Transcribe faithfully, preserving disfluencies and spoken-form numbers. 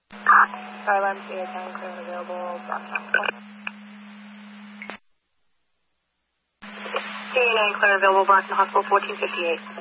Skyline C A ten, currently available, Brockton Hospital. C A nine, clear available, Brockton Hospital, fourteen fifty-eight.